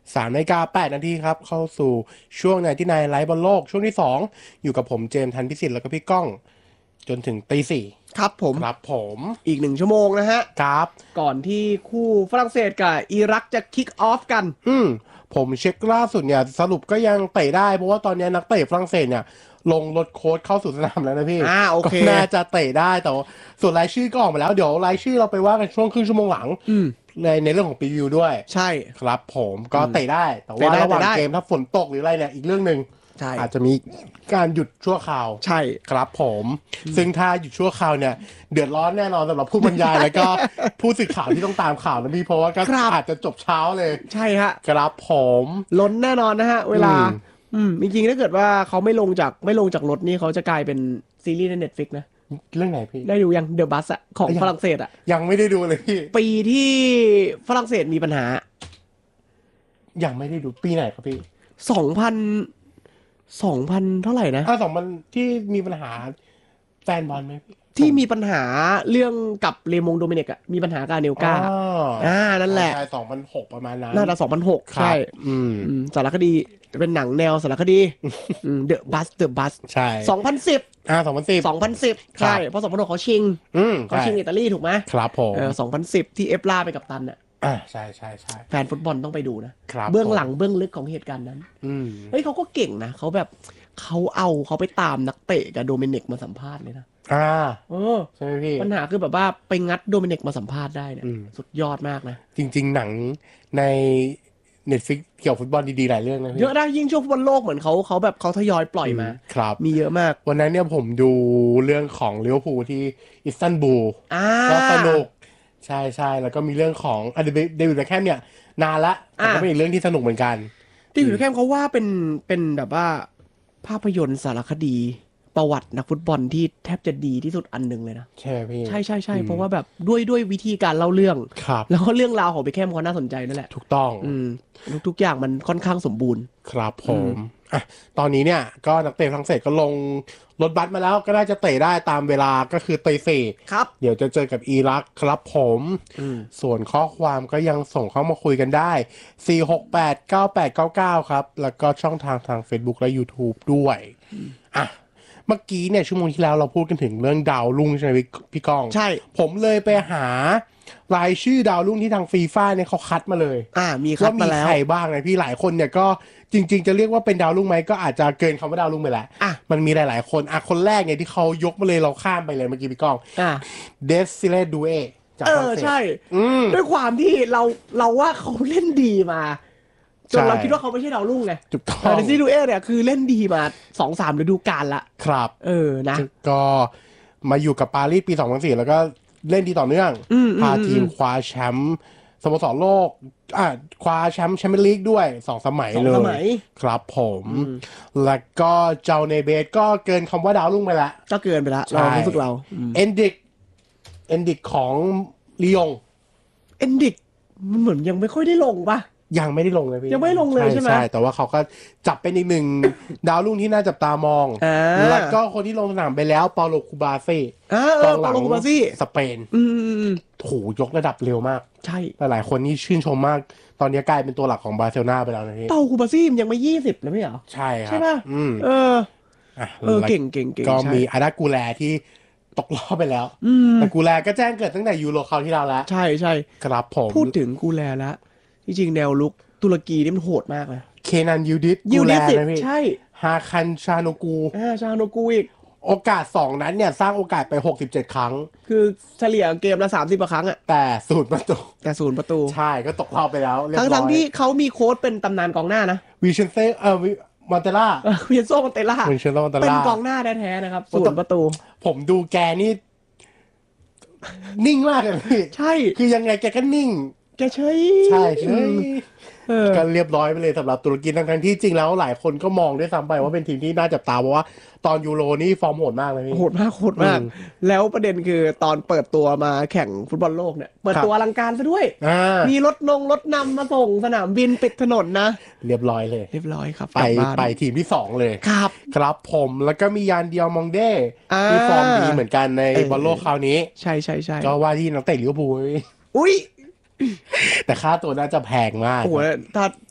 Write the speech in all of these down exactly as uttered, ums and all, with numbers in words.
สามนาฬิกาแปดนาทีครับเข้าสู่ช่วงไหนที่นายไลฟ์บอลโลกช่วงที่สองอยู่กับผมเจมส์ทันพิสิทธิ์แล้วก็พี่ก้องจนถึงตีสี่ครับผมครับผมอีกหนึ่งชั่วโมงนะฮะครับก่อนที่คู่ฝรั่งเศสกับอิรักจะคิกออฟกันอืมผมเช็คล่าสุดเนี่ยสรุปก็ยังเตะได้เพราะว่าตอนนี้นักเตะฝรั่งเศสเนี่ยลงรถโค้ชเข้าสู่สนามแล้วนะพี่อ่าโอเคก็น่าจะเตะได้แต่ส่วนรายชื่อก็ออกมาแล้วเดี๋ยวรายชื่อเราไปว่ากันช่วงครึ่งชั่วโมงหลังในในเรื่องของพรีวิวด้วยใช่ครับผมก็เตะได้แต่ว่าระหว่างเกมถ้าฝนตกหรืออะไรเนี่ยอีกเรื่องนึงอาจจะมีการหยุดชั่วคราวใช่ครับผมซึ่งถ้าหยุดชั่วคราวเนี่ยเดือดร้อนแน่นอนสำหรับผู้บรรยายแล้วก็ผู้สื่อข่าวที่ต้องตามข่าวนะพี่เพราะว่าก็อาจจะจบเช้าเลยใช่ฮะครับผมล้นแน่นอนนะฮะเวลาอืมจริงๆถ้าเกิดว่าเขาไม่ลงจากไม่ลงจากรถนี่เขาจะกลายเป็นซีรีส์ใน Netflix นะเรื่องไหนพี่ได้ดูยัง The Bus อะของฝรั่งเศสอะยังไม่ได้ดูเลยพี่ปีที่ฝรั่งเศสมีปัญหายังไม่ได้ดูปีไหนครับพี่สองพันสองพันเท่าไหร่นะอ่าสองพันที่มีปัญหาแฟนบอลไหมพี่ที่มีปัญหาเรื่องกับเลมงโดมินิกอะมีปัญหากับเนลกาอ่านั่นแหละใช่สองพันหกประมาณนั้นน่าจะสองพันหกใช่อืมสารคดีเป็นหนังแนวสารคดีเดอะบัสเดอะบัสใช่สองพันสิบอ่าสองพันสิบสองพันสิบใช่เพราะสองพันหกเขาชิงเขาชิงอิตาลีถูกไหมครับผมเออสองพันสิบที่เอฟล่าไปกับตันอ่ะอ่าใช่ใช่ใช่แฟนฟุตบอลต้องไปดูนะครับเบื้องหลังเบื้องลึกของเหตุการณ์นั้นอืมเฮ้ยเขาก็เก่งนะเขาแบบเขาเอาเขาไปตามนักเตะกับโดมินิกมาสัมภาษณ์เลยนะอ่าเออใช่ไหมพี่ปัญหาคือแบบว่าไปงัดโดมินิกมาสัมภาษณ์ได้เนี่ยสุดยอดมากนะจริงๆหนังใน Netflix เกี่ยวกับฟุตบอลดีๆหลายเรื่องนะพี่เยอะได้ยิ่งช่วงฟุตบอลโลกเหมือนเขาเขาแบบเขาทยอยปล่อยมาครับมีเยอะมากวันนั้นเนี่ยผมดูเรื่องของลิเวอร์พูลที่อิสตันบูลก็สนุกใช่ใช่แล้วก็มีเรื่องของเดวิดแบ็คแฮมเนี่ยนานละแต่ก็เป็นอีกเรื่องที่สนุกเหมือนกันเดวิดแบ็คแฮมเขาว่าเป็นเป็นแบบว่าภาพยนตร์สารคดีประวัตินักฟุตบอลที่แทบจะดีที่สุดอันหนึ่งเลยนะใช่พี่ใช่ใช่ใช่เพราะว่าแบบด้วยด้วยวิธีการเล่าเรื่องแล้วก็เรื่องราวของเบคแฮมเขาน่าสนใจนั่นแหละถูกต้องอืมทุกๆอย่างมันค่อนข้างสมบูรณ์ครับผมอ่ะตอนนี้เนี่ยก็นักเตะฝรั่งเศสก็ลงรถบัสมาแล้วก็น่าจะเตะได้ตามเวลาก็คือตีสี่ครับเดี๋ยวจะเจอกับอิรักครับผมส่วนข้อความก็ยังส่งเข้ามาคุยกันได้สี่ หก แปด เก้า แปด เก้า เก้าครับแล้วก็ช่องทางทาง Facebook และ YouTube ด้วยอ่ะเมื่อกี้เนี่ยชั่วโมงที่แล้วเราพูดกันถึงเรื่องดาวรุ่งใช่ไหมพี่ก้องใช่ผมเลยไปหารายชื่อดาวรุ่งที่ทางฟีฟ่าเนี่ยเขาคัดมาเลยอ่ามีคัดมาแล้วว่ามีใครบ้างนะพี่หลายคนเนี่ยก็จริงๆจะเรียกว่าเป็นดาวรุ่งไหมก็อาจจะเกินคำว่าดาวรุ่งไปแหละอ่ะมันมีหลายๆคนอ่ะคนแรกเนี่ยที่เขายกมาเลยเราข้ามไปเลยเมื่อกี้พี่ก้องอ่ะเดซิเลดูเอจากฝรั่งเศสเออใช่ด้วยความที่เราเราว่าเขาเล่นดีมาจนเราคิดว่าเขาไม่ใช่ดาวรุ่งไงถูกต้องเดซิดูเอเนี่ยคือเล่นดีมาสองสามฤดูกาลละครับเออนะก็มาอยู่กับปารีสปีสองพันสี่แล้วก็เล่นดีต่อเนื่องพาทีมคว้าแชมป์สโมสรโลกอ่าคว้าแชมป์แชมเปี้ยนลีกด้วยสองสมัยเลยครับผมแล้วก็เจ้าเนเบสก็เกินคำว่าดาวรุ่งไปละก็เกินไปละเรารู้สึกเราเอนดิกเอนดิกของลียงเอนดิกมันเหมือนยังไม่ค่อยได้ลงป่ะยังไม่ได้ลงเลยพี่ยังไม่ลงเลยใช่ไหมใช่แต่ว่าเขาก็จับเป็นอีกหนึ่งดาวรุ่งที่น่าจับตามองแล้วก็คนที่ลงสนามไปแล้วเปาโลคูบาซี่กองหลังคูบาซี่สเปนโหยกระดับเร็วมากใช่หลายคนนี่ชื่นชมมากตอนนี้กลายเป็นตัวหลักของบาร์เซโลนาไปแล้วนะพี่เปาคูบาซี่มันยังไม่ยี่สิบเลยไม่เหรอใช่ครับใช่ป่ะเออเออเก่งเก่งเก่งก็มีอาดากูแลที่ตกรอบไปแล้วแต่กูแลก็แจ้งเกิดตั้งแต่ยูโรคราวที่แล้วแล้วใช่ใช่ครับผมพูดถึงกูแลแล้วที่จริงแนวลุกตุรกีนี่มันโหดมากเลยเคนันยูดิสยูดิสใช่ฮาคันชาโนกูอ่าชาโนกูอีกโอกาสสองนั้นเนี่ยสร้างโอกาสไปหกสิบเจ็ดครั้งคือเฉลี่ยเกมละสามสิบครั้งอะแต่ศูนย์ประตูแต่ศูนย์ประตูใช่ก็ตกรอบไปแล้วทั้งทั้งที่เขามีโค้ชเป็นตำนานกองหน้านะวิเชนเซ่เออมอนเตล่าวิเชนโซมอนเตล่าเป็นกองหน้าแท้ๆนะครับศูนย์ประตูผมดูแกนี่นิ่งมากเลยพี่ใช่คือยังไงแกก็นิ่งแกเฉยใช่ใช่ก็เรียบร้อยไปเลยสำหรับตุรกีทั้งๆที่จริงแล้วหลายคนก็มองด้วยซ้ำไปว่าเป็นทีมที่น่าจับตาเพราะว่าตอนยูโรนี่ฟอร์มโหดมากเลยโหดมากโหดมากแล้วประเด็นคือตอนเปิดตัวมาแข่งฟุตบอลโลกเนี่ยเปิดตัวอลังการซะด้วยมีรถนงรถนำมาส่งสนามบินปิดถนนนะเรียบร้อยเลยเรียบร้อยครับไปไปทีมที่สองเลยครับครับผมแล้วก็มียานเดียวมองเด้ที่ฟอร์มดีเหมือนกันในบอลโลกคราวนี้ใช่ใช่ใช่ก็ว่าที่นักเตะลิเวอร์พูลอุ้ยแต่ค่าตัวน่าจะแพงมากโอ้โหถ้า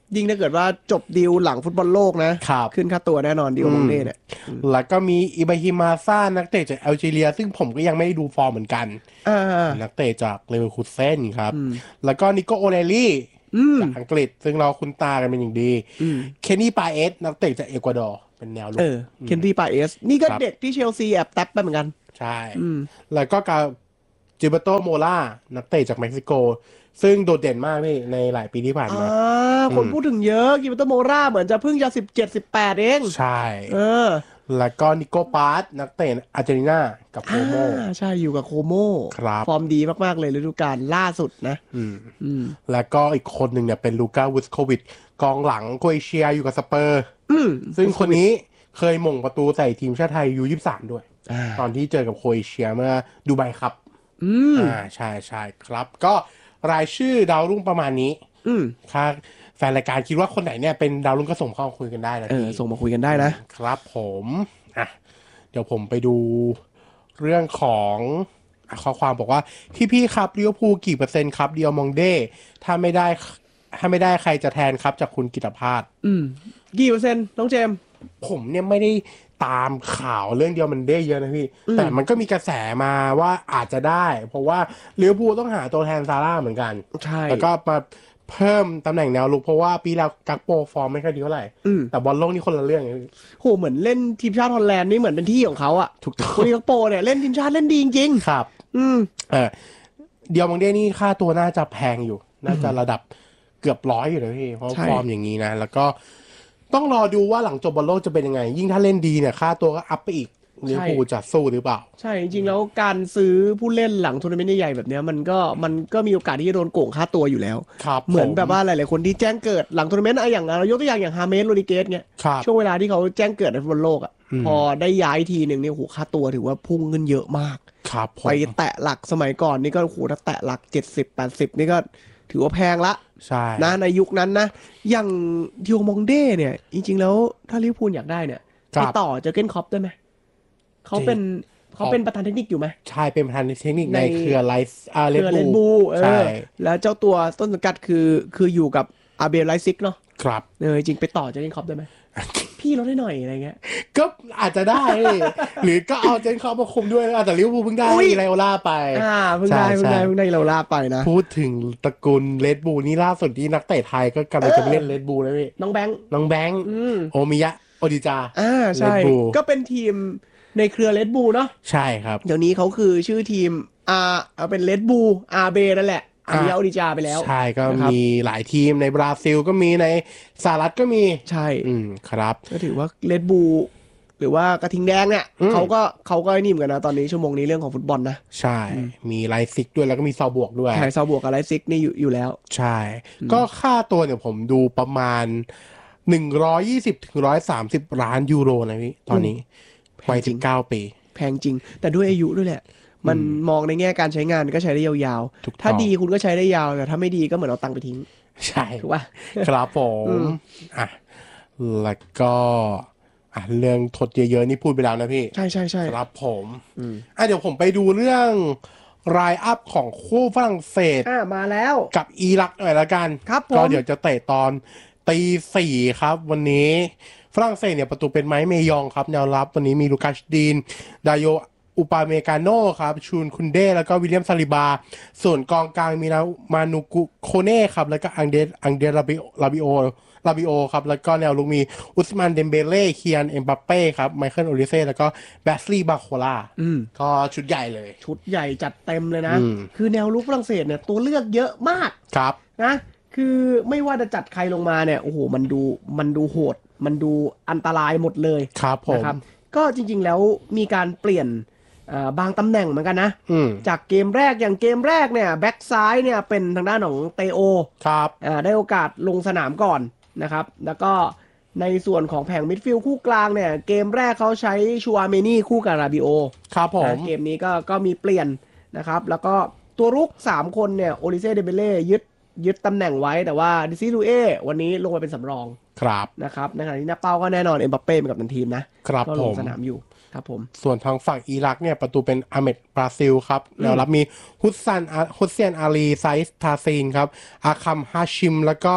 ยิ่งถ้าเกิดว่าจบดีลหลังฟุตบอลโลกนะขึ้นค่าตัวแน่นอนดีลมองเน่เนี่ยแล้วก็มีอิบราฮิมาซ่านักเตะจากแอลจีเรียซึ่งผมก็ยังไม่ได้ดูฟอร์มเหมือนกันนักเตะจากเลเวอร์คูเซ่นครับแล้วก็นิโกโอเรลี่จากอังกฤษซึ่งเราคุ้นตากันเป็นอย่างดีเคนนี่ปาเอสนักเตะจากเอกวาดอร์เป็นแนวลุกเคนนี่ปาเอสนี่ก็เด็กที่เชลซีแอบแท็บไปเหมือนกันใช่แล้วก็กาจิเบโตโมล่านักเตะจากเม็กซิโกซึ่งโดดเด่นมากพี่ในหลายปีที่ผ่านมาคนพูดถึงเยอะกิเบโตโมล่าเหมือนจะเพิ่งจะสิบเจ็ด สิบแปดเองใช่เออแล้วก็นิโกปาสนักเตะอาร์เจนตินากับโคโมใช่อยู่กับโคโมครับฟอร์มดีมากๆเลยฤดูกาลล่าสุดนะอืมอืมแล้วก็อีกคนหนึ่งเนี่ยเป็นลูก้าวิสโควิชกองหลังโครเอเชียอยู่กับสเปอร์ซึ่งคนนี้เคยหม่งประตูใส่ทีมชาติไทยยูยี่สิบสามด้วยตอนที่เจอกับโครเอเชียเมื่อดูไบครับอ่าใช่ใช่ครับก็รายชื่อดาวรุ่งประมาณนี้อืมค่ะแฟนรายการคิดว่าคนไหนเนี่ยเป็นดาวรุ่งก็ส่งเข้ามาคุยกันได้นะเออส่งมาคุยกันได้นะครับผมอ่ะเดี๋ยวผมไปดูเรื่องของข้อความบอกว่าพี่ๆครับลิเวอร์พูลกี่เปอร์เซ็นต์ครับเดียวมองเด้ถ้าไม่ได้ถ้าไม่ได้ใครจะแทนครับจากคุณกิตภาสอืมกี่เปอร์เซ็นต์น้องเจมผมเนี่ยไม่ได้ตามข่าวเรื่องเดียวมันได้เยอะนะพี่แต่มันก็มีกระแสมาว่าอาจจะได้เพราะว่าลิเวอร์พูลต้องหาตัวแทนซาร่าเหมือนกันใช่แล้วก็มาเพิ่มตำแหน่งแนวลุกเพราะว่าปีแล้วกักโปฟอร์มไม่ค่อยดีเท่าไหร่แต่บอลโลกนี่คนละเรื่องโหเหมือนเล่นทีมชาติฮอลแลนด์นี่เหมือนเป็นที่ของเขาอะถูกต้องคนกักโปเนี่ยเล่นทีมชาติเล่นดีจริงๆครับอืมเออเดียวมองเด้นี่ค่าตัวน่าจะแพงอยู่น่าจะระดับเกือบร้อยอยู่เลยพี่เพราะฟอร์มอย่างนี้นะแล้วก็ต้องรอดูว่าหลังจบบอลโลกจะเป็นยังไงยิ่งถ้าเล่นดีเนี่ยค่าตัวก็อัพไปอีกลิเวอร์พูลจะสู้หรือเปล่าใช่จริงๆแล้วการซื้อผู้เล่นหลังทัวร์นาเมนต์ใหญ่ๆแบบนี้มันก็มันก็มีโอกาสที่จะโดนโกงค่าตัวอยู่แล้วเหมือนแบบว่าหลายๆคนที่แจ้งเกิดหลังทัวร์นาเมนต์อย่างเรายกตัวอย่างอย่างฮาเมสโรดิเกสเนี่ยช่วงเวลาที่เขาแจ้งเกิดในฟุตบอลโลกอ่ะพอได้ย้ายทีหนึ่งเนี่ยโหค่าตัวถือว่าพุ่งขึ้นเยอะมากไปแตะหลักสมัยก่อนนี่ก็โหถ้าแตะหลักเจ็ดสิบ แปดสิบนี่ก็ถือว่าแพงละใช่นะในยุคนั้นนะอย่างดิโอมองเด้เนี่ยจริงๆแล้วถ้าลิเวอร์พูลอยากได้เนี่ยติดต่อเจอเก้นคล็อปได้ไหมเขาเป็นเขาเป็นประธานเทคนิคอยู่ไหมใช่เป็นประธานเทคนิคในเครือไลฟ์อาร์เลนบูใช่แล้วเจ้าตัวต้นสังกัดคือคืออยู่กับอาเบลไลซิกเนาะครับเออจริงไปต่อเจอเก้นคล็อปได้ไหมพี่ลดได้หน่อยอะไรเงี้ยก็อาจจะได้หรือก็เอาเจนคล็อปมาคุมด้วยแต่ลิเวอร์พูลเพิ่งได้ไลโอล่าไปอ่าเพิ่งได้เพิ่งได้เพิ่งได้ไลโอล่าไปนะพูดถึงตระกูลเรดบูลนี่ล่าสุดที่นักเตะไทยก็กำลังจะเล่นเรดบูลแล้วพี่น้องแบงค์น้องแบงค์โอมิยะโอดิจาอ่าใช่ก็เป็นทีมในเครือเรดบูลเนาะใช่ครับเดี๋ยวนี้เขาคือชื่อทีมอาเอาเป็นเรดบูลอาเบนั่นแหละอันนี้โอดิจาไปแล้วใช่ก็มีหลายทีมในบราซิลก็มีในสหรัฐก็มีใช่อืมครับก็ถือว่าเรดบูลหรือว่ากระทิงแดงเนี่ยเขาก็เขาก็นิ่มกันนะตอนนี้ชั่วโมงนี้เรื่องของฟุตบอลนะใช่มีไลซิกด้วยแล้วก็มีซาวบวกด้วยใช่ซาวบวกกับไลซิกนี่อยู่อยู่แล้วใช่ก็ค่าตัวเนี่ยผมดูประมาณหนึ่งร้อยยี่สิบถึงหนึ่งร้อยสามสิบล้านยูโรนะพี่ตอนนี้วัยสิบเก้าปีแพงจริงแต่ด้วยอายุด้วยแหละมันมองในแง่การใช้งานก็ใช้ได้ยาวๆถ้าดีคุณก็ใช้ได้ยาวแต่ถ้าไม่ดีก็เหมือนเอาตังค์ไปทิ้งใช่ถูกป่ะครับผมอ่ะแล้วก็อ่ะเรื่องทดเยอะๆนี่พูดไปแล้วนะพี่ใช่ใช่ใช่ครับผมอ่ะเดี๋ยวผมไปดูเรื่องรายอัพของคู่ฝรั่งเศสอ่ะมาแล้วกับอิรักหน่อยละกันครับผมก็เดี๋ยวจะเตะตอนตีสี่ครับวันนี้ฝรั่งเศสเนี่ยประตูเป็นไม้เมยองครับแนวรับวันนี้มีลูคัสดีนดาโยอุปาเมกาโน่ครับชูนคุนเด้แล้วก็วิลเลียมซาลิบาส่วนกองกลางมีนามานูกุโคเน่ครับแล้วก็อังเดอังเดลาบิลาบิโอลาบิโอครับแล้วก็แนวลุกมีอุสมานเดมเบเล่เคียนเอ็มบัปเป้ครับไมเคิลโอลิเซ่แล้วก็แบสลีย์บาโคลาก็ชุดใหญ่เลยชุดใหญ่จัดเต็มเลยนะคือแนวลุกฝรั่งเศสเนี่ยตัวเลือกเยอะมากครับนะคือไม่ว่าจะจัดใครลงมาเนี่ยโอ้โหมันดูมันดูโหดมันดูอันตรายหมดเลยครับผมนะครับก็จริงๆแล้วมีการเปลี่ยนบางตำแหน่งเหมือนกันนะจากเกมแรกอย่างเกมแรกเนี่ยแบ็กซ้ายเนี่ยเป็นทางด้านของเตโอครับได้โอกาสลงสนามก่อนนะครับแล้วก็ในส่วนของแผงมิดฟิลด์คู่กลางเนี่ยเกมแรกเขาใช้ชูอาเมนี่คู่กับราบิโอครับผมเกมนี้ก็ก็มีเปลี่ยนนะครับแล้วก็ตัวรุกสามคนเนี่ยโอลิเซ่เดเบเล่ยึดยึดตำแหน่งไว้แต่ว่าดิซิลูเอวันนี้ลงมาเป็นสำรองครับนะครับในขณะที่หน้าเป้าก็แน่นอนเอ็มบัปเป้เป็นกัปตันทีมนะครับก็ลงสนามอยู่ครับผมส่วนทางฝั่งอิรักเนี่ยประตูเป็นอาเมดบราซิลครับแล้วรับมีฮุสซันฮุสเซียนอาลีไซส์ทาซีนครับอาคัมฮาชิมแล้วก็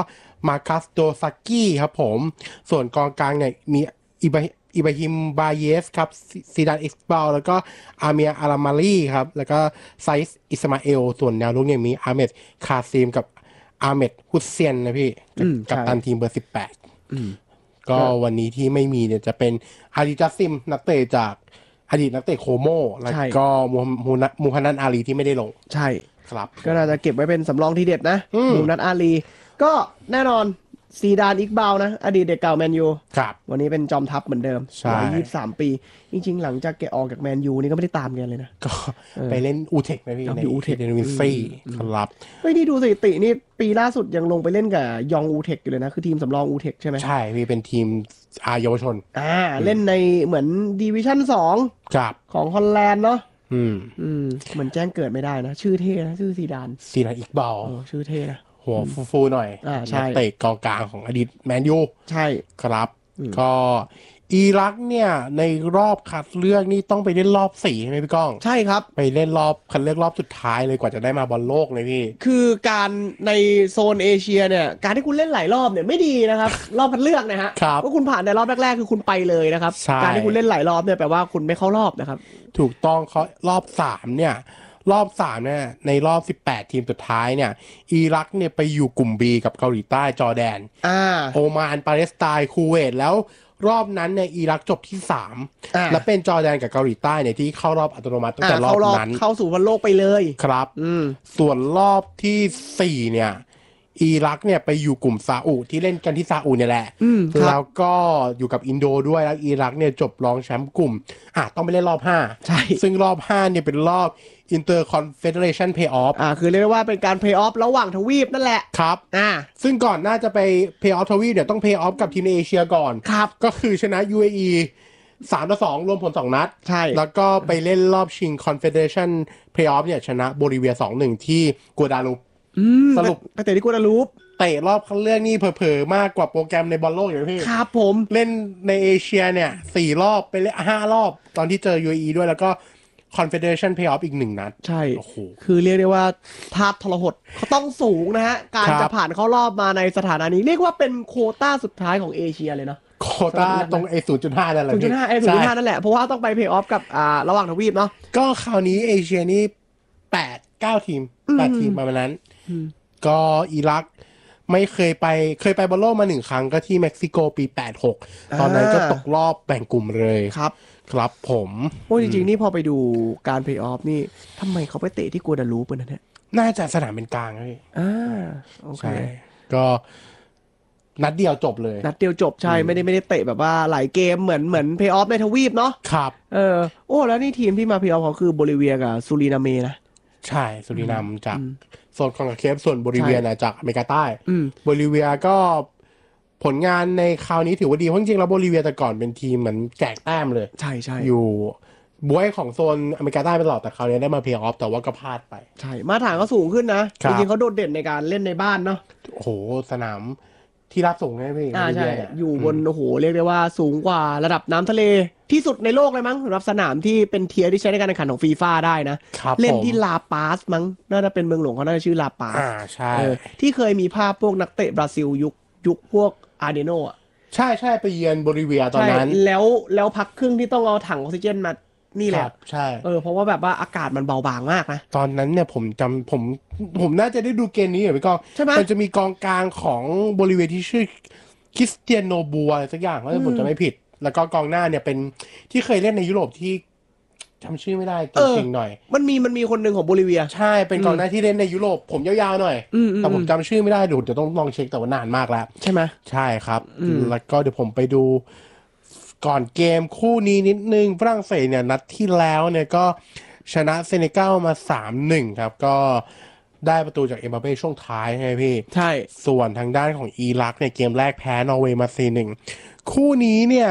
มาคัสโดซากิครับผมส่วนกองกลางเนี่ยมีอิบาอิบราฮิมบาเยสครับซีดานอิสบาลแล้วก็อาเมียอารามารีครับแล้วก็ไซส์อิสมาเอลส่วนแนวรุกเนี่ยมีอาเมดคาซีมกับอาเมดฮุสเซียนนะพี่กับตันทีมเบอร์สิบแปดก็วันนี้ที่ไม่มีเนี่ยจะเป็นอาริจัสซิมนักเตะจากอดีตนักเตะโคโมแล้วก็มูฮันนันอาลีที่ไม่ได้ลงใช่ครับก็น่าจะเก็บไว้เป็นสำรองทีเด็ดนะมูฮันนันอาลีก็แน่นอนซีดานอิกบาลนะอดีตเด็กเก่าแมนยูครับวันนี้เป็นจอมทัพเหมือนเดิมวัยยี่สิบสามปีจริงๆหลังจากแกออกจากแมนยูนี่ก็ไม่ได้ตามกันเลยนะก็ไปเล่นอูเทคนะพี่ในอูเทคเดนวินซี่ครับเฮ้ยนี่ดูสถิตินี่ปีล่าสุดยังลงไปเล่นกับยองอูเทคอยู่เลยนะคือทีมสำรองอูเทคใช่ไหมใช่พี่เป็นทีมอาเยาวชนอ่าเล่นในเหมือนดิวิชั่นสองของฮอลแลนด์เนาะอืมอืมเหมือนแจ้งเกิดไม่ได้นะชื่อเท่นะชื่อซีดานซีดานอิกบาลชื่อเท่นะหัวฟูๆหน่อยอ่าใช่เตะกองกลางของอดีตแมนยูใช่ครับก็อิรักเนี่ยในรอบคัดเลือกนี่ต้องไปเล่นรอบสี่ใช่ไหมพี่ก้องใช่ครับไปเล่นรอบคัดเลือกรอบสุดท้ายเลยกว่าจะได้มาบอลโลกเลยพี่คือการในโซนเอเชียเนี่ยการที่คุณเล่นหลายรอบเนี่ยไม่ดีนะครับ รอบคัดเลือกนะฮะเพราะคุณผ่านในรอบแรกๆคือคุณไปเลยนะครับการที่คุณเล่นหลายรอบเนี่ยแปลว่าคุณไม่เข้ารอบนะครับถูกต้องเขารอบสามเนี่ยรอบสามเนี่ยในรอบสิบแปดทีมสุดท้ายเนี่ยอิรักเนี่ยไปอยู่กลุ่ม B กับเกาหลีใต้จอร์แดนโอมานปาเลสไตน์คูเวตแล้วรอบนั้นเนี่ยอิรักจบที่สามและเป็นจอร์แดนกับเกาหลีใต้เนี่ยที่เข้ารอบอัตโนมัติตั้งแต่รอบนั้นเข้าสู่บอลโลกไปเลยครับส่วนรอบที่สี่เนี่ยอิรักเนี่ยไปอยู่กลุ่มซาอุที่เล่นกันที่ซาอุเนี่ยแหละแล้วก็อยู่กับอินโดด้วยแล้วอิรักเนี่ยจบรองแชมป์กลุ่มอ่ะต้องไปเล่นรอบห้าใช่ซึ่งรอบห้าเนี่ยเป็นรอบ Interconfederation Playoff อ่าคือเรียกว่าเป็นการ Playoff ระหว่างทวีปนั่นแหละครับอ่าซึ่งก่อนน่าจะไป Playoff ทวีปเดี๋ยวต้อง Playoff กับทีมในเอเชียก่อนครับก็คือชนะ ยู เอ อี สามต่อสองรวมผลสองนัดใช่แล้วก็ไปเล่นรอบชิง Confederation Playoff เนี่ยชนะโบลิเวีย สองหนึ่ง ที่กัวดาลูปสรุปไปเตะที่กัวดาลูปเตะรอบคัดเลือกนี่เผลอๆมากกว่าโปรแกรมในบอลโลกอยู่พี่ครับผมเล่นในเอเชียเนี่ยสี่รอบไปเล่นห้ารอบตอนที่เจอ ยู เอ อี ด้วยแล้วก็ Confederation Playoff อีกหนึ่งนัดใช่โอ้โหคือเรียกได้ว่าธาตุทรหดเขาต้องสูงนะฮะการจะผ่านเข้ารอบมาในสถานะนี้เรียกว่าเป็นโควต้าสุดท้ายของเอเชียเลยเนาะโควต้าตรงไอ้ ศูนย์จุดห้า นั่นแหละศูนย์จุดห้า ไอ้ ศูนย์จุดห้า นั่นแหละเพราะว่าต้องไปเพลย์ออฟกับอ่าระหว่างทวีปเนาะก็คราวนี้เอเชียนี่แปด เก้าทีมแปดทีมประมาณนั้นก็อิรักไม่เคยไปเคยไปบอลโลกมาหนึ่งครั้งก็ที่เม็กซิโกปีแปดหกตอนนั้นก็ตกรอบแบ่งกลุ่มเลยครับครับผมโอ้จริงๆนี่พอไปดูการเพลย์ออฟนี่ทำไมเขาไปเตะที่กัวดาลูปเป็นนั่นเนี่ยน่าจะสนามเป็นกลางเลยอ่าโอเคก็นัดเดียวจบเลยนัดเดียวจบใช่ไม่ได้ไม่ได้เตะแบบว่าหลายเกมเหมือนเหมือนเพลย์ออฟในทวีปเนาะครับเออโอ้แล้วนี่ทีมที่มาเพลย์ออฟเขาคือโบลิเวียกับซูรินาเมนะใช่ซูรินามจากโซนของเคฟส่วนโบลิเวียนะจากอเมริกาใต้โบลิเวียก็ผลงานในคราวนี้ถือว่าดีเพราะจริงๆแล้วโบลิเวียแต่ก่อนเป็นทีมเหมือนแจกแต้มเลยใช่ใช่อยู่บวยของโซนอเมริกาใต้เป็นหลอดแต่คราวนี้ได้มาเพลย์ออฟแต่ว่าก็พลาดไปใช่มาตรฐานเขาสูงขึ้นนะจริงๆเขาโดดเด่นในการเล่นในบ้านเนาะโอ้โหสนามที่รับสูงใช่ไหมพี่อ่าใช่อยู่บนโอ้โหเรียกได้ว่าสูงกว่าระดับน้ำทะเลที่สุดในโลกเลยมั้งสำหรับสนามที่เป็นเทียร์ที่ใช้ในการแข่งขันของฟีฟ่าได้นะเล่นที่ลาปาสมั้งน่าจะเป็นเมืองหลวงเขาน่าจะชื่อลาปาสอ่าใช่ที่เคยมีภาพพวกนักเตะบราซิลยุคยุคพวกอาร์เดโนอ่ะใช่ใช่ไปเยือนโบลิเวียตอนนั้นแล้วแล้วพักครึ่งที่ต้องเอาถังออกซิเจนมานี่แหละใช่เออเพราะว่าแบบว่าอากาศมันเบาบางมากนะตอนนั้นเนี่ยผมจำผมผมน่าจะได้ดูเกมนี้อยู่พี่ก้องใช่ไหมมันจะมีกองกลางของโบลิเวียที่ชื่อคริสเตียโนบัวสักอย่างถ้าผมจะไม่ผิดแล้วก็กองหน้าเนี่ยเป็นที่เคยเล่นในยุโรปที่จำชื่อไม่ได้เก่งๆหน่อยมันมีมันมีคนหนึ่งของโบลิเวียใช่เป็นกองหน้าที่เล่นในยุโรปผมยาวๆหน่อยแต่ผมจำชื่อไม่ได้เดี๋ยวจะต้องลองเช็คแต่ว่านานมากแล้วใช่ไหมใช่ครับแล้วก็เดี๋ยวผมไปดูก่อนเกมคู่นี้นิดนึงฝรั่งเศสเนี่ยนัดที่แล้วเนี่ยก็ชนะเซเนกัลมา สามหนึ่ง ครับก็ได้ประตูจากเอ็มบัปเป้ช่วงท้ายใช่ไหมพี่ใช่ส่วนทางด้านของอิรักเนี่ยเกมแรกแพ้นอร์เวย์มา สี่หนึ่ง คู่นี้เนี่ย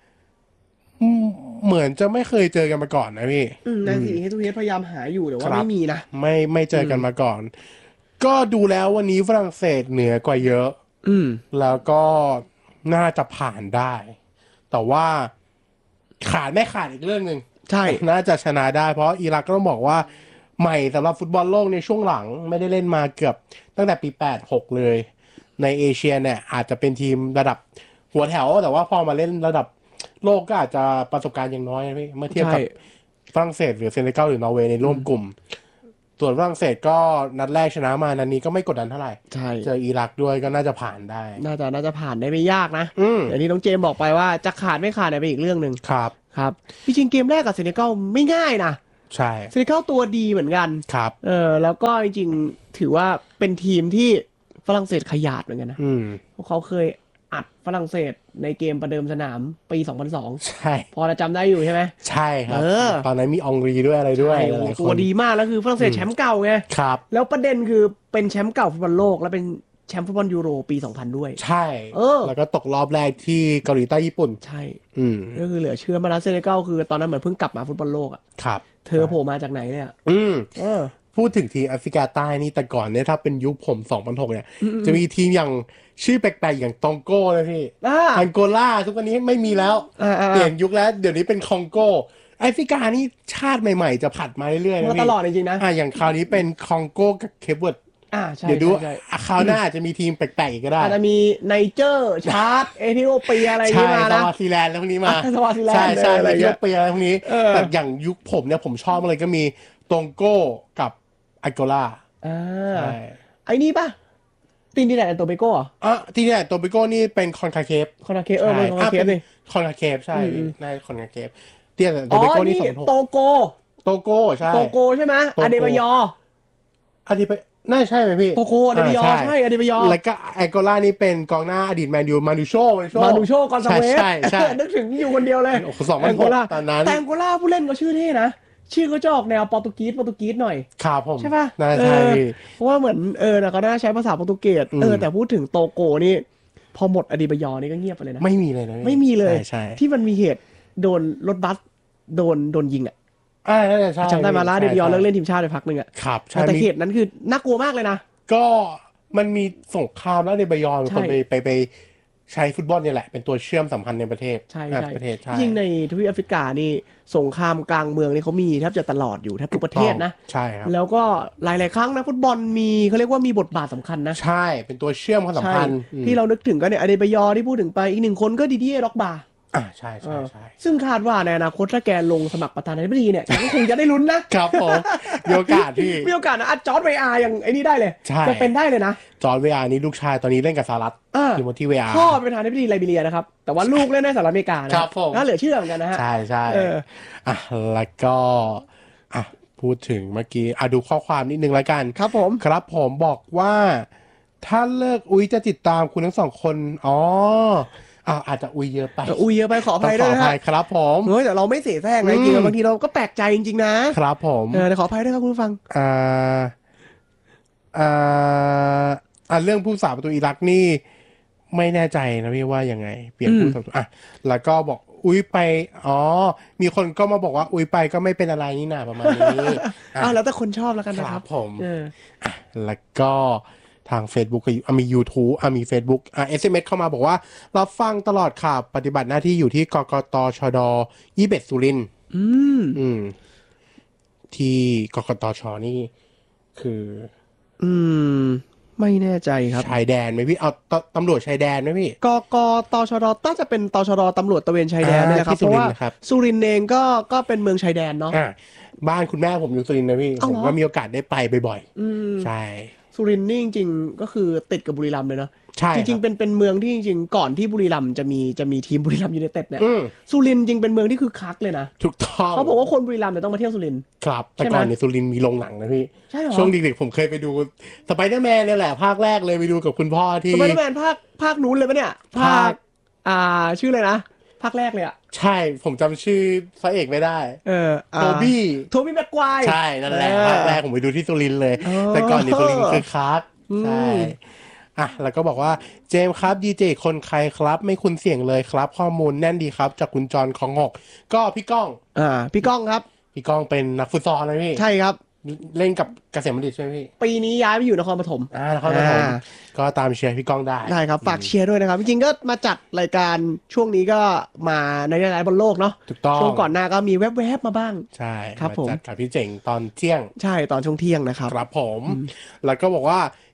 เหมือนจะไม่เคยเจอกันมาก่อนนะพี่นาทีที่ทุกเฮดพยายามหาอยู่แต่ว่าไม่มีนะไม่ไม่เจอกันมาก่อนก็ดูแล้ววันนี้ฝรั่งเศสเหนือกว่าเยอะอืมแล้วก็น่าจะผ่านได้แต่ว่าขาดไม่ขาดอีกเรื่องนึงใช่น่าจะชนะได้เพราะอิรักก็ต้องบอกว่าใหม่สำหรับฟุตบอลโลกในช่วงหลังไม่ได้เล่นมาเกือบตั้งแต่ปีแปดหกเลยในเอเชียเนี่ยอาจจะเป็นทีมระดับหัวแถวแต่ว่าพอมาเล่นระดับโลกก็อาจจะประสบการณ์ยังน้อยนะพี่เมื่อเทียบกับฝรั่งเศสหรือเซเนกัลหรือนอร์เวย์ในร่วมกลุ่มส่วนฝรั่งเศสก็นัดแรกชนะมานัดนี้ก็ไม่กดดันเท่าไหร่เจออิรักด้วยก็น่าจะผ่านได้น่าจะน่าจะผ่านได้ไม่ยากนะอย่างที่น้องเจมบอกไปว่าจะขาดไม่ขาดเนี่ยเป็นอีกเรื่องนึงครับครับจริงๆเกมแรกกับเซเนกัลไม่ง่ายนะใช่เซเนกัลตัวดีเหมือนกันครับเออแล้วก็จริงๆถือว่าเป็นทีมที่ฝรั่งเศสขยาดเหมือนกันนะพวกเขาเคยอัดฝรั่งเศสในเกมประเดิมสนามปีสองพันสองใช่พอจะจำได้อยู่ใช่ไหมใช่ครับตอนนั้นมีองรีด้วยอะไรด้วยตัวดีมากแล้วคือฝรั่งเศสแชมป์เก่าไงครับแล้วประเด็นคือเป็นแชมป์เก่าฟุตบอลโลกแล้วเป็นแชมป์ฟุตบอลยูโรปีสองพันด้วยใช่เออแล้วก็ตกรอบแรกที่เกาหลีใต้ญี่ปุ่นใช่อืมก็คือเหลือเชื่อมาแล้วเซเนกัลคือตอนนั้นเหมือนเพิ่งกลับมาฟุตบอลโลกอ่ะครับเธอโผล่มาจากไหนเนี่ยอืมเออพูดถึงทีมแอฟริกาใต้นี่แต่ก่อนเนี่ยถ้าเป็นยุคผมสองพันหกเนี่ยจะมีทีมอย่างชื่อแปลกๆอย่างตองโก้เลยพี่อังโกลาทุกวันนี้ไม่มีแล้วเปลี่ยนยุคแล้วเดี๋ยวนี้เป็นคองโกแอฟริกานี่ชาติใหม่ๆจะผัดมาเรื่อยๆนะพี่ตลอดจริงๆนะอ่าอย่างคราวนี้เป็นคองโกกับเคปเวิร์ดอ่าใช่เดี๋ยวดูคราวหน้าอาจจะมีทีมแปลกๆก็ได้อาจจะมีไนเจอร์ชาร์ดเอธิโอเปียอะไรนี่มานะสวาซิแลนด์แล้วพวกนี้มาสวาซิแลนด์ใช่ใช่เอธิโอเปียอะไรพวกนี้แต่อย่างยุคผมเนี่ยผมชอบเลยก็มีตองโก้กับอังโกลาอ่าไอ้นี่ป่ะตีนที่ไหนตัวเบโก้อ่ะที่ไหนตัวเบโก้นี่เป็นคอนคาเคฟคอนคาเคฟเออเป็นคอนคาเคฟนี่คอนคาเคฟใช่ในคอนคาเคฟเตี้ยตัวเบโก้นี่สองโตโกโตโก้ใช่โตโกใช่ไหมอเดบายออเดบน่าใช่ไหมพี่โตโกอเดบายอใช่อเดบายอแล้วก็แองโกลานี่เป็นกองหน้าอดีตแมนยูมานูโชมานูโชกอนซาเวสใช่ใช่นึกถึงอยู่คนเดียวเลยสองพันหกตอนนั้นแต่แองโกลาผู้เล่นก็ชื่อเท่นะชื่อเขาจะออกแนวโปรตุเกสโปรตุเกสหน่อยครับผมใช่ป่ะน่าใช่เพราะว่าเหมือนเออเขาน่าใช้ภาษาโปรตุเกสเออแต่พูดถึงโตโกนี่พอหมดอดีบายอนี่ก็เงียบไปเลยนะไม่มีเลยนะไม่มีเลยที่มันมีเหตุโดนรถบัสโดนโดนยิงอ่ะจำได้มาแล้วอดีบายอเลิกเล่นทีมชาติไปพักหนึ่งอ่ะครับแต่เหตุนั้นคือน่ากลัวมากเลยนะก็มันมีสงครามแล้วอดีบายอเป็นคนไปไปไปใช้ฟุตบอลเนี่ยแหละเป็นตัวเชื่อมสัมพันธ์ในประเทศใช่ประเทศจริงในทวีปแอฟริกานี่สงครามกลางเมืองนี่เขามีแทบจะตลอดอยู่แทบทุกประเทศนะใช่ครับแล้วก็หลายๆครั้งนะฟุตบอลมีเขาเรียกว่ามีบทบาทสำคัญนะใช่เป็นตัวเชื่อมความสัมพันธ์ที่เรานึกถึงก็เนี่ยอเดบายอที่พูดถึงไปอีกหนึ่งคนก็ดิเดียร็อกบาร์อ่าใช่ใช่ใช่ซึ่งคาดว่าในอนาคตถ้าแกลงสมัครประธานาธิบดีเนี่ยก็คงจะได้ลุ้นนะครับผมมีโอกาสที่มีโอกาสนะจอร์จเวอาร์อย่างไอ้นี่ได้เลยจะเป็นได้เลยนะจอร์จเวอาร์นี่ลูกชายตอนนี้เล่นกับสหรัฐอยู่บนที่เวอาร์พ่อเป็นประธานาธิบดีไลบีเรียนะครับแต่ว่าลูกเล่นในสหรัฐอเมริกานะครับน่าเหลือเชื่อเหมือนกันนะฮะใช่ใช่อ่ะแล้วก็อ่ะพูดถึงเมื่อกี้อ่ะดูข้อความนิดนึงแล้วกันครับผมครับผมบอกว่าถ้าเลิกอุ้ยจะติดตามคุณทั้งสองคนอ๋ออ่าอาจจะอุยเยอะไปอุยเยอะไปขออภัยด้วยนะครับผมเฮ้ยแต่เราไม่เสียแซงนะจริงๆบางทีเราก็แปลกใจจริงๆนะครับผมเออขออภัยด้วยครับคุณผู้ฟังอ่าอ่าอ่าเรื่องผู้สาประตูอิรักนี่ไม่แน่ใจนะพี่ว่ายังไงเปลี่ยนผู้สาประตูอ่ะแล้วก็บอกอุ้ยไปอ๋อมีคนก็มาบอกว่าอุ้ยไปก็ไม่เป็นอะไรนี่นาประมาณนี้อ่าแล้วแต่คนชอบแล้วกันนะครับผมอ่ะแล้วก็ทาง Facebook ก็มี YouTube อ่ะมี Facebook อ่ะ เอส เอ็ม เอส เข้ามาบอกว่ารับฟังตลอดค่ะปฏิบัติหน้าที่อยู่ที่กกตชดยี่สิบเอ็ดสุรินทร์อืมอืมที่กกตชนี่คืออืมไม่แน่ใจครับชายแดนไหมพี่เอาตำรวจชายแดนไหมพี่กกตชดน่าจะเป็นตชดตำรวจตระเวนชายแดนนี่แหละครับเพราะว่าสุรินทร์เองก็ก็เป็นเมืองชายแดนเนาะบ้านคุณแม่ผมอยู่สุรินทร์นะพี่ผมก็มีโอกาสได้ไปบ่อยๆใช่สุรินทร์นี่จริงๆก็คือติดกับบุรีรัมย์เลยเนาะจริงๆเป็นเป็นเมืองที่จริงๆก่อนที่บุรีรัมย์จะมีจะมีทีมบุรีรัมย์ยูไนเต็ดเนี่ยสุรินทร์จริงเป็นเมืองที่คือคักเลยนะถูกต้องเขาบอกว่าคนบุรีรัมย์เนี่ยต้องมาเที่ยวสุรินทร์ครับแต่ก่อนเนี่ยสุรินทร์มีโรงหนังนะพี่ใช่หรอช่วงเด็กๆผมเคยไปดูสไปเดอร์แมนเนี่ยแหละภาคแรกเลยไปดูกับคุณพ่อที่สไปเดอร์แมนภาคภาคนู้นเลยปะเนี่ยภาคอ่าชื่ออะไรนะภาคแรกเลยอ่ะใช่ผมจำชื่อพระเอกไม่ได้เออโทบี้โทบี้แม็กควายใช่นั่นแหละภาคแรกผมไปดูที่สุรินทร์เลยแต่ก่อนนี่สุรินทร์คือคักใช่อ่ะแล้วก็บอกว่าเจมครับดีเจคนใครครับไม่คุ้นเสียงเลยครับข้อมูลแน่นดีครับจากคุณจรของหกก็พี่ก้องอ่าพี่ก้องครับพี่ก้องเป็นนักฟุตซอลนะพี่ใช่ครับเล่นกับเกษมบัณฑิตใช่ไหมพี่ปีนี้ย้ายไปอยู่นครปฐมอ่านครปฐมก็ตามเชียร์พี่ก้องได้ได้ครับฝากเชียร์ด้วยนะครับจริงๆก็มาจัดรายการช่วงนี้ก็มาในหลายๆบอลโลกเนาะถูกต้องช่วงก่อนหน้าก็มีแวบๆมาบ้างใช่ครับผมจัดกับพี่เจ๋งตอนเที่ยงใช่ตอนช่วงเที่ยงนะครับครับผมแล้วก็บอกว่า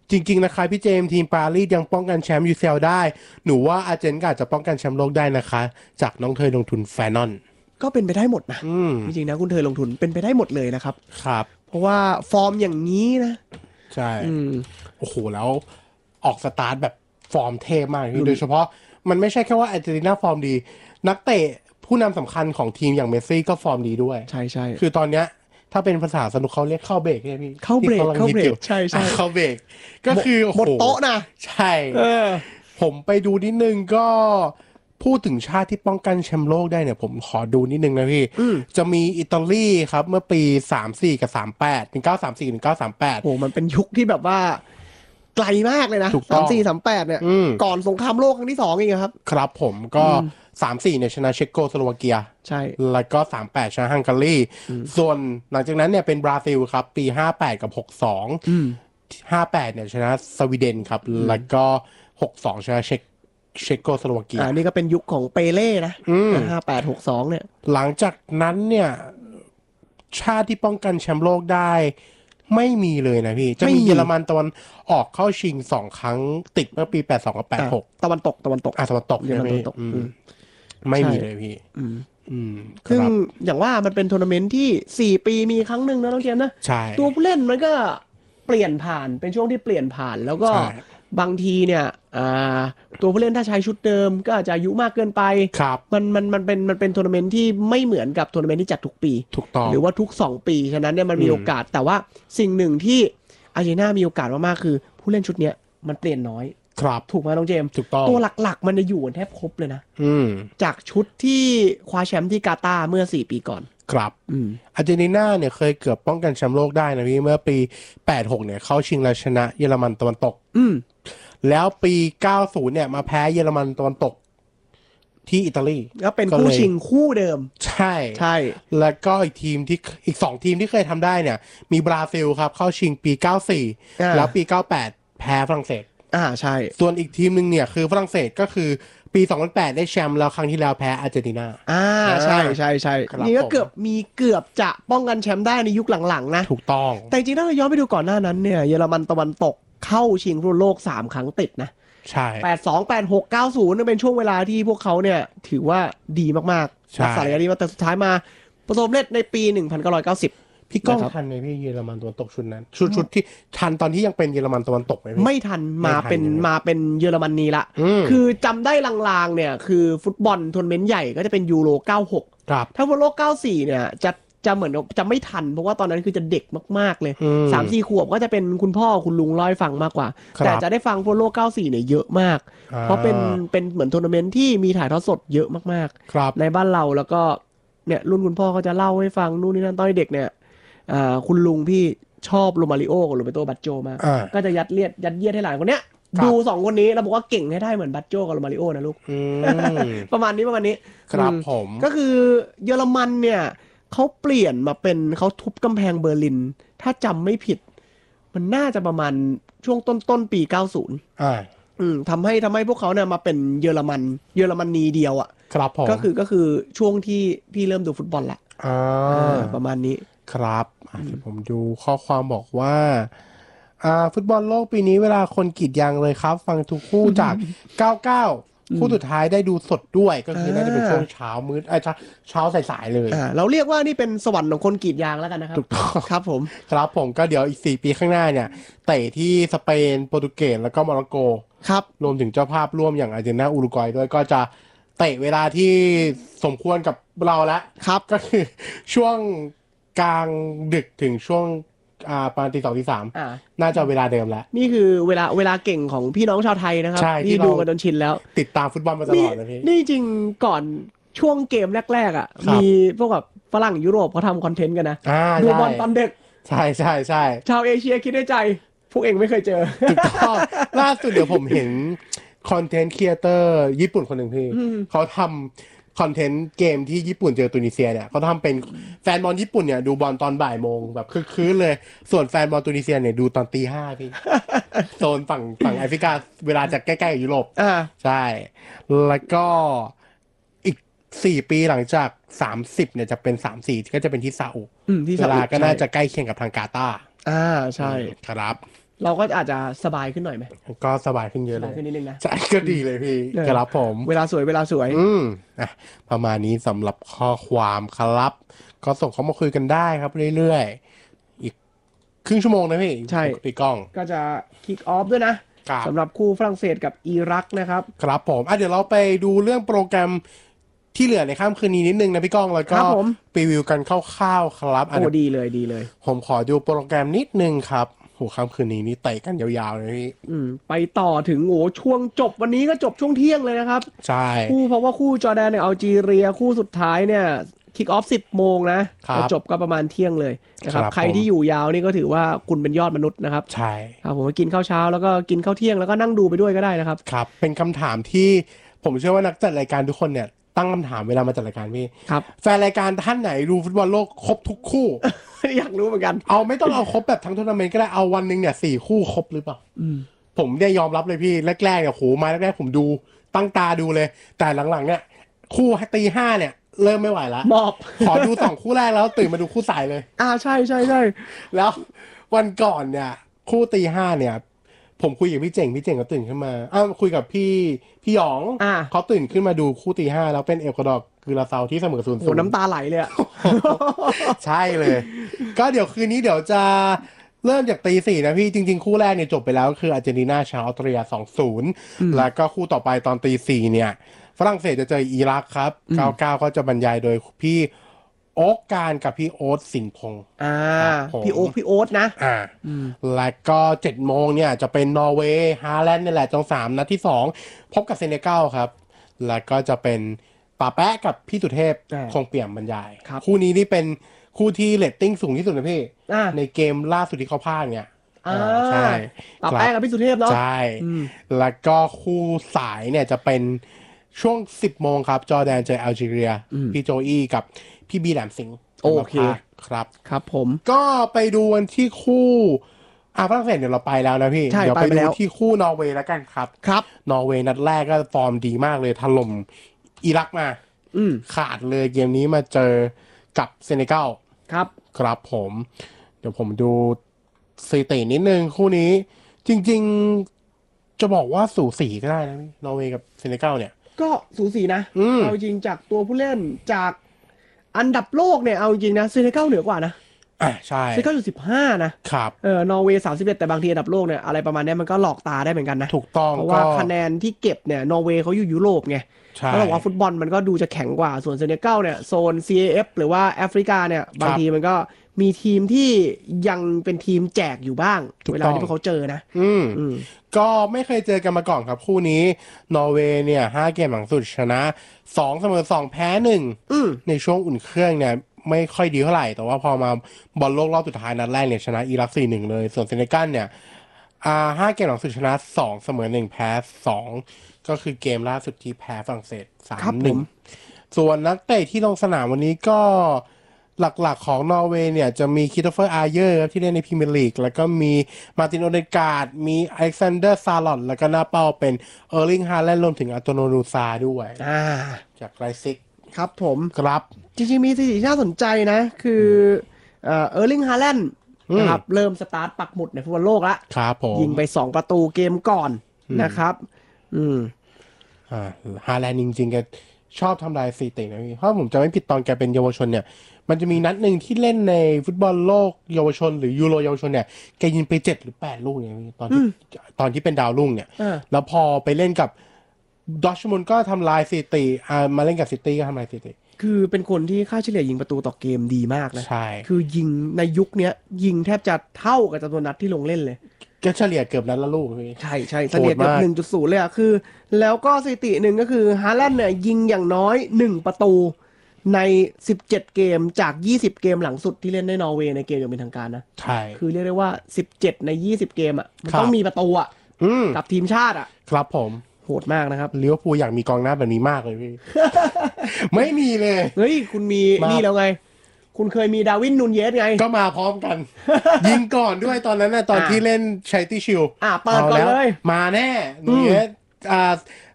จริงๆนะคะพี่เจมส์ทีมปารีสยังป้องกันแชมป์ยู ซี แอล ได้หนูว่าอาร์เจนก็อาจจะป้องกันแชมป์โลกได้นะคะจากน้องเธอลงทุนแฟนนอนก็เป็นไปได้หมดนะจริงๆนะคุณเธอลงทุนเป็นไปได้หมดเลยนะครับครับเพราะว่าฟอร์มอย่างนี้นะใช่โอ้โหแล้วออกสตาร์ทแบบฟอร์มเทพมากโดยเฉพาะมันไม่ใช่แค่ว่าอาร์เจนตินาฟอร์มดีนักเตะผู้นำสำคัญของทีมอย่างเมสซี่ก็ฟอร์มดีด้วยใช่ใช่คือตอนเนี้ยถ้าเป็นภาษาสนุกเขาเรียกเข้าเบรกใช่ไหมพี่เข้าเบรกเข้าเบรกใช่ใช่เข้าเบรกก็คือหมดโต๊ะนะใช่ผมไปดูนิดนึงก็พูดถึงชาติที่ป้องกันแชมป์โลกได้เนี่ยผมขอดูนิดนึงนะพี่จะมีอิตาลีครับเมื่อปีสามสี่กับสามแปดหนึ่งเก้าสามสี่หนึ่งเก้าสามแปดโอ้มันเป็นยุคที่แบบว่าไกลมากเลยนะสามสี่สามแปดเนี่ยก่อนสงครามโลกครั้งที่สองเองครับครับผมก็สามสี่เนี่ยชนะเช็กโกสโลวาเกียใช่แล้วก็สามแปดชนะฮังการีส่วนหลังจากนั้นเนี่ยเป็นบราซิลครับปีห้าแปดกับหกสองห้าแปดเนี่ยชนะสวีเดนครับแล้วก็หกสองชนะเช็กเช็กโกสโลวาเกียอ่านี่ก็เป็นยุคของเปเล่นะห้าแปดหกสองเนี่ยหลังจากนั้นเนี่ยชาติที่ป้องกันแชมป์โลกได้ไม่มีเลยนะพี่จะมีเยอรมันตะวันออกเข้าชิงสองครั้งติดเมื่อปีแปดสองกับแปดหกตะวันตกตะวันตกอ่ะตะวันตกเยอรมันตะวันตกไม่มีเลยพี่ซึ่งอย่างว่ามันเป็นทัวร์นาเมนต์ที่สี่ปีมีครั้งหนึ่งนะน้องเจมส์นะใช่ตัวผู้เล่นมันก็เปลี่ยนผ่านเป็นช่วงที่เปลี่ยนผ่านแล้วก็บางทีเนี่ยตัวผู้เล่นถ้าใช้ชุดเดิมก็อาจจะอายุมากเกินไปมันมันมันเป็นมันเป็นทัวร์นาเมนต์ที่ไม่เหมือนกับทัวร์นาเมนต์ที่จัดทุกปีถูกต้องหรือว่าทุกสองปีฉะนั้นเนี่ยมันมีโอกาสแต่ว่าสิ่งหนึ่งที่อาร์เจนตินามีโอกาสมากๆคือผู้เล่นชุดเนี้ยมันเปลี่ยนน้อยครับถูกไหมน้องเจมส์ถูกต้องตัวหลักๆมันจะอยู่กันแทบครบเลยนะจากชุดที่คว้าแชมป์ที่กาตาร์เมื่อสี่ปีก่อนครับอาร์เจนตินาเนี่ยเคยเกือบป้องกันแชมป์โลกได้นะพี่เมื่อปีแปดหกเนี่ยเข้าชิงและชนะเยอรมันตะวันตกแล้วปีเก้าสิบเนี่ยมาแพ้เยอรมันตะวันตกที่อิตาลีก็เป็นคู่ชิงคู่เดิมใช่ใช่แล้วก็อีกทีมที่อีกสองทีมที่เคยทำได้เนี่ยมีบราซิลครับเข้าชิงปีเก้าสิบสี่แล้วปีเก้าสิบแปดแพ้ฝรั่งเศสอ่าใช่ส่วนอีกทีมนึงเนี่ยคือฝรั่งเศสก็คือปีสองพันแปดได้แชมป์แล้วครั้งที่แล้วแพ้อาร์เจนตินาอ่าใช่ใช่ใช่นี่ก็เกือบมีเกือบจะป้องกันแชมป์ได้ในยุคหลังๆนะถูกต้องแต่จริงๆถ้าเราย้อนไปดูก่อนหน้านั้นเนี่ยเยอรมันตะวันตกเข้าชิงฟุตบอลโลกสามครั้งติดนะใช่แปดสอง แปดหก เก้าสิบนั่นเป็นช่วงเวลาที่พวกเขาเนี่ยถือว่าดีมากๆรักษาระยะดีมาแต่สุดท้ายมาประสบเร็จในปีหนึ่งพันเก้าร้อยเก้าสิบพี่ก้องทันไหมพี่เยอรมันตะวันตกชุดนั้นชุดชุดที่ทันตอนที่ยังเป็นเยอรมันตะวันตกไหมไม่ทันมาเป็นมาเป็นเยอรมนีละคือจำได้ลางๆเนี่ยคือฟุตบอลทัวร์นาเมนต์ใหญ่ก็จะเป็นยูโรเก้าหกถ้าฟุตบอลโลกเก้าสี่เนี่ยจะจะเหมือนจะไม่ทันเพราะว่าตอนนั้นคือจะเด็กมากๆเลย สามสี่ ขวบก็จะเป็นคุณพ่อคุณลุงเล่าให้ฟังมากกว่าแต่จะได้ฟังฟุตบอลโลกเก้าสี่เนี่ยเยอะมากเพราะเป็นเป็นเหมือนทัวร์นาเมนต์ที่มีถ่ายทอดสดเยอะมากๆในบ้านเราแล้วก็เนี่ยรุ่นคุณพ่อเขาจะเล่าให้ฟังนู่นนี่นั่นตอนเด็กเนี่ยคุณลุงพี่ชอบโรมาริโอกับโรเบโตบัตโจมากก็จะยัดเลียดยัดเยียดให้หลานคนเนี้ยดูสองคนนี้แล้วบอกว่าเก่งให้ได้เหมือนบัตโจกับโรมาริโอนะลูกประมาณนี้ประมาณนี้ครับผมก็คือเยอรมันเนี่ยเขาเปลี่ยนมาเป็นเขาทุบกำแพงเบอร์ลินถ้าจำไม่ผิดมันน่าจะประมาณช่วงต้นต้นปีเก้าสิบอ่าอืมทำให้ทำให้พวกเขาเนี่ยมาเป็นเยอรมันเยอรมนีเดียวอ่ะครับผมก็คือก็คือช่วงที่พี่เริ่มดูฟุตบอลละอ่าประมาณนี้ครับผมดูข้อความบอกว่าอ่าฟุตบอลโลกปีนี้เวลาคนกรีดยางเลยครับฟังทุกคู่จากเก้าเก้าคู่สุดท้ายได้ดูสดด้วยก็คือน่าจะเป็นช่วงเช้ามื้อไอ้เช้าสายๆเลยเราเรียกว่านี่เป็นสวรรค์ของคนกรีดยางแล้วกันนะครับถูกต้องครับผมครับผมก็เดี๋ยวอีกสี่ปีข้างหน้าเนี่ยเตะที่สเปนโปรตุเกสแล้วก็โมร็อกโกครับรวมถึงเจ้าภาพร่วมอย่างอาร์เจนตินาอุรุกวัยด้วยก็จะเตะเวลาที่สมควรกับเราแล้วครับก็คือช่วงกลางดึกถึงช่วงอ่าประมาณตีสองตีสามน่าจะเวลาเดิมแล้วนี่คือเวลาเวลาเก่งของพี่น้องชาวไทยนะครับที่ดูกันจนชินแล้วติดตามฟุตบอลมาตลอดเลยพี่นี่จริงก่อนช่วงเกมแรกๆอ่ะมีพวกแบบฝรั่งยุโรปเขาทำคอนเทนต์กันนะดูบอลตอนเด็กใช่ใช่ใช่ชาวเอเชียคิดในใจพวกเองไม่เคยเจอถูกต้องล่าสุดเดี๋ยวผมเห็นคอนเทนต์ครีเอเตอร์ญี่ปุ่นคนหนึ่งพี่เขาทำคอนเทนต์เกมที่ญี่ปุ่นเจอตุนิเซียเนี่ยเขาทำเป็นแฟนบอลญี่ปุ่นเนี่ยดูบอลตอนบ่ายโมงแบบคึกคืนเลยส่วนแฟนบอลตุนิเซียเนี่ยดูตอนตีห้าพี่โซนฝั่งฝั่งแอฟริกาเวลาจะใกล้ๆกับยุโรปใช่แล้วก็อีกสี่ปีหลังจากสามสิบเนี่ยจะเป็นสามสี่ก็จะเป็นที่ซาอุเวลาก็น่าจะใกล้เคียงกับทางกาตาร์อ่าใช่ครับเราก็อาจจะสบายขึ้นหน่อยไหมก็สบายขึ้นเยอะเลยขึ้นนิดนึงนะใช่ก็ดีเลยพี่ครับผมเวลาสวยเวลาสวยอืมอ่ะประมาณนี้สำหรับข้อความครับก็ส่งเข้ามาคุยกันได้ครับเรื่อยๆอีกครึ่งชั่วโมงนะพี่ใช่พี่ก้องก็จะคิกออฟด้วยนะสำหรับคู่ฝรั่งเศสกับอิรักนะครับครับผมอ่ะเดี๋ยวเราไปดูเรื่องโปรแกรมที่เหลือในค่ำคืนนี้นิดนึงนะพี่ก้องแล้วก็รีวิวกันคร่าวๆครับโอ้ดีเลยดีเลยผมขอดูโปรแกรมนิดนึงครับโหค่ำคืนนี้นี่เตะกันยาวๆเลยพี่อืมไปต่อถึงโอ้ช่วงจบวันนี้ก็จบช่วงเที่ยงเลยนะครับใช่คู่เพราะว่าคู่จอร์แดนเนี่ยอัลจีเรียคู่สุดท้ายเนี่ยคิกออฟสิบโมงนะจบก็ประมาณเที่ยงเลยนะครับใครที่อยู่ยาวนี่ก็ถือว่าคุณเป็นยอดมนุษย์นะครับใช่ครับผมกินข้าวเช้าแล้วก็กินข้าวเที่ยงแล้วก็นั่งดูไปด้วยก็ได้นะครับครับเป็นคำถามที่ผมเชื่อว่านักจัดรายการทุกคนเนี่ยตั้งคำถามเวลามาจัดรายการพี่ครับแฟนรายการท่านไหนดูฟุตบอลโลกครบทุกคู่อยากรู้เหมือนกันเอาไม่ต้องเอาครบแบบทั้งทัวร์นาเมนต์ก็ได้เอาวันหนึ่งเนี่ยสี่คู่ครบหรือเปล่าผมเนี่ยยอมรับเลยพี่แรกๆเนี่ยโหมาแรกๆผมดูตั้งตาดูเลยแต่หลังๆเนี่ยคู่ตีห้าเนี่ยเริ่มไม่ไหวแล้วมอบขอดูสองคู่แรกแล้วตื่นมาดูคู่สายเลยอ่าใช่ใช่ใช่แล้ววันก่อนเนี่ยคู่ตีห้าเนี่ยผมคุยกับพี่เจ๋งพี่เจ๋งก็ตื่นขึ้นมาอ้าวคุยกับพี่พี่หยองเขาตื่นขึ้นมาดูคู่ตีห้าแล้วเป็นเอลกวาดอร์คือลาซาวที่เสมอศูนย์ศูนย์น้ำตาไหลเลยอ่ะใช่เลยก็เดี๋ยวคืนนี้เดี๋ยวจะเริ่มจากตีสี่นะพี่จริงๆคู่แรกเนี่ยจบไปแล้วคืออาร์เจนตินาชนะออสเตรีย สองศูนย์ แล้วก็คู่ต่อไปตอนตีสี่เนี่ยฝรั่งเศสจะเจออิรักครับเก้าสิบเก้าก็จะบรรยายโดยพี่โอ๊กการกับพี่โอ๊ตสินพงศ์อ่าพี่โอ๊กพี่โอ๊ตนะอ่าแล้วก็เจ็ดโมงเนี่ยจะเป็นนอร์เวย์ฮาแลนด์นี่แหละจงสามนัดที่สองพบกับเซเนกัลครับแล้วก็จะเป็นป่าแป๊ะกับพี่สุเทพคงเปี่ยมบรรยายคู่นี้นี่เป็นคู่ที่เรตติ้งสูงที่สุดนะพี่ในเกมล่าสุดที่เขาพากเนี่ยใช่ป่าแป๊ะกับพี่สุเทพเนาะใช่แล้วก็คู่สายเนี่ยจะเป็นช่วงสิบโมงครับจอร์แดนเจอแอลจีเรียพี่โจอี้กับพี่บีแหลมสิงห์โอเคครับครับผมก็ไปดูวันที่คู่อ่าฝรั่งเศสเดี๋ยวเราไปแล้วนะพี่เดี๋ยวไปดูที่คู่นอร์เวย์แล้วกันครับครับนอร์เวย์นัดแรกก็ฟอร์มดีมากเลยถล่มอิรักมาขาดเลยเกมนี้มาเจอกับเซเนกัลครับครับผมเดี๋ยวผมดูสถิตินิดนึงคู่นี้จริงๆจะบอกว่าสูสีก็ได้นะพี่นอร์เวย์กับเซเนกัลเนี่ยก็สูสีนะเอาจริงจากตัวผู้เล่นจากอันดับโลกเนี่ยเอาจริงนะเซเนกัลเหนือกว่านะอ่ะใช่เซเนกัลอยู่สิบห้านะครับเออนอร์เวย์สามสิบเอ็ดแต่บางทีอันดับโลกเนี่ยอะไรประมาณนี้มันก็หลอกตาได้เหมือนกันนะถูกต้องเพราะว่าคะแนนที่เก็บเนี่ยนอร์เวย์เขาอยู่ยุโรปไงเขาบอกว่าฟุตบอลมันก็ดูจะแข็งกว่าส่วนเซเนกัลเนี่ยโซน ซี เอ เอฟ หรือว่าแอฟริกาเนี่ยบางทีมันก็มีทีมที่ยังเป็นทีมแจกอยู่บ้างเวลาที่พวกเขาเจอนะอืมก็ไม่เคยเจอกันมาก่อนครับคู่นี้นอร์เวย์เนี่ยห้าเกมหลังสุดชนะสองเสมอสองแพ้หนึ่งในช่วงอุ่นเครื่องเนี่ยไม่ค่อยดีเท่าไหร่แต่ว่าพอมาบอลโลกรอบสุดท้ายนัดแรกเนี่ยชนะอิรัก สี่หนึ่ง เลยส่วนเซเนกัลเนี่ยอ่าห้าเกมหลังสุดชนะสองเสมอหนึ่งแพ้สองก็คือเกมล่าสุดที่แพ้ฝรั่งเศส สามหนึ่ง ส่วนนักเตะที่ลงสนามวันนี้ก็หลักๆของนอร์เวย์เนี่ยจะมีคริสโตเฟอร์อาร์เยอร์ที่เล่นในพรีเมียร์ลีกแล้วก็มีมาร์ตินโอเดการ์ดมีอเล็กซานเดอร์ซาลอตแล้วก็หน้าเป้าเป็นเออร์ลิงฮาแลนด์รวมถึงอัตโนนูซาด้วยจากไรซิกครับผมครับจริงๆมีสิ่งที่น่าสนใจนะคือเออร์ลิงฮาแลนด์นะครับเริ่มสตาร์ทปักหมุดในฟุตบอลโลกแล้วครับผมยิงไปสองประตูเกมก่อนนะครับอืมอ่าฮาแลนด์จริงๆแกชอบทำลายสถิตินะพี่เพราะผมจะไม่ผิดตอนแกเป็นเยาวชนเนี่ยมันจะมีนัดหนึ่งที่เล่นในฟุตบอลโลกเยาวชนหรือยูโรเยาวชนเนี่ยแกยิงไปเจ็ดหรือแปดลูกเนี่ยตอนที่ตอนที่เป็นดาวรุ่งเนี่ยแล้วพอไปเล่นกับดอร์ทมุนด์ก็ทำลายสถิติอ่ามาเล่นกับซิตี้ก็ทำลายสถิติคือเป็นคนที่ค่าเฉลี่ยยิงประตูต่อเกมดีมากนะใช่คือยิงในยุคนี้ยิงแทบจะเท่ากับจำนวนนัดที่ลงเล่นเลยก็เฉลี่ยเกือบนัดละลูกพี่ใช่ใช่เฉลี่ยเกือบ หนึ่งจุดศูนย์ เลยอ่ะคือแล้วก็สถิติหนึ่งก็คือฮาแลนด์เนี่ยยิงอย่างน้อยหนึ่งประตูในสิบเจ็ดเกมจากยี่สิบเกมหลังสุดที่เล่นในนอร์เวย์ในเกมอย่างเป็นทางการนะใช่คือเรียกได้ว่าสิบเจ็ดในยี่สิบเกมอ่ะมันต้องมีประตูอ่ะกับทีมชาติอ่ะครับผมโหดมากนะครับลิเวอร์พูลอยากมีกองหน้าแบบนี้มากเลยพี่ ไม่มีเลยเฮ้ยคุณมีนี่แล้วไงคุณเคยมีดาวินนูนเยสไงก็มาพร้อมกัน ยิงก่อนด้วยตอนนั้นนะตอนที่เล่นชัยตี้ชิลอ่ะเปิดก่อนเลยมาแน่นูนเยสอ่า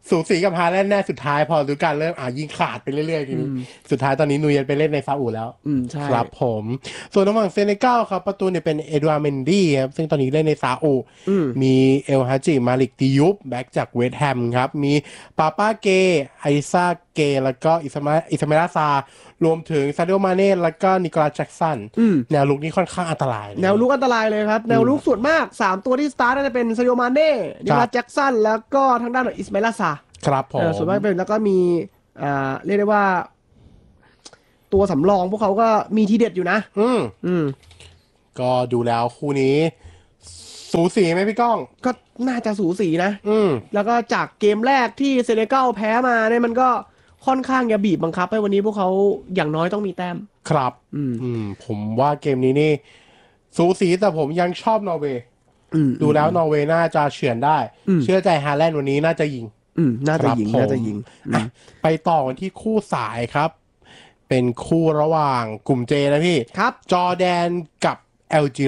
สูสีกับฮาแลนด์แน่สุดท้ายพอฤดูกาลเริ่มอ่ะยิงขาดไปเรื่อยๆทีนี้สุดท้ายตอนนี้นูเยนไปเล่นในซาอุแล้วอืมใช่ครับผมส่วนทางฝั่งเซเนกัลครับประตูเนี่ยเป็นเอ็ดวาร์เมนดี้ครับซึ่งตอนนี้เล่นในซาอุมีเอลฮาจิมาลิกติยุบแบ็กจากเวสต์แฮมครับมีปาป้าเกไอซาเกแล้วก็อิสมาอิสมาลาซารวมถึงซาดิโอมาเน่แล้วก็นิโคลัสแจ็กสันแนวลุกนี้ค่อนข้างอันตรายแนวลุกอันตรายเลยครับแนวลุกส่วนมากสามตัวที่สตาร์ทน่าจะเป็นซาดิโอมาเน่นิโคลัสแจ็กสันแล้วก็ทางด้านของอิสมาลาซาครับผมส่วนมากเป็นแล้วก็มีอ่าเรียกได้ว่าตัวสำรองพวกเขาก็มีทีเด็ดอยู่นะอืมอืมก็ดูแล้วคู่นี้สูสีไหมพี่ก้องก็น่าจะสูสีนะอืมแล้วก็จากเกมแรกที่เซเนกัลแพ้มาเนี่ยมันก็ค่อนข้างจะบีบบังคับให้วันนี้พวกเขาอย่างน้อยต้องมีแต้มครับอืมอืมผมว่าเกมนี้นี่สูสีแต่ผมยังชอบนอร์เวย์ดูแล้วนอร์เวย์น่าจะเฉือนได้เชื่อใจฮาแลนด์วันนี้น่าจะยิงอืมน่าจะยิงน่าจะยิงไปต่อกันที่คู่สายครับเป็นคู่ระหว่างกลุ่มเจนะพี่ครับจอร์แดนกับแอลจี